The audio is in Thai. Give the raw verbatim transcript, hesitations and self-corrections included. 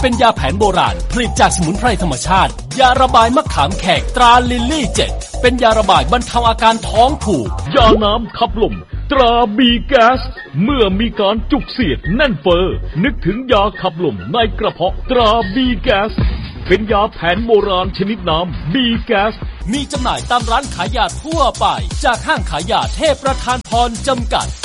เป็นยาแผนโบราณผลิตจากสมุนไพรธรรมชาติยาระบายมะขามแขกตราลิลลี่เจ็ดเป็นยาระบายบรรเทาอาการท้องผูกยาน้ำขับลมตราบีแก๊สเมื่อมีการจุกเสียดแน่นเฟ้อนึกถึงยาขับลมในกระเพาะตราบีแก๊สเป็นยาแผนโบราณชนิดน้ำบีแก๊สมีจำหน่ายตามร้านขายยาทั่วไปจากห้างขายยาเทพประธานพรจำกัด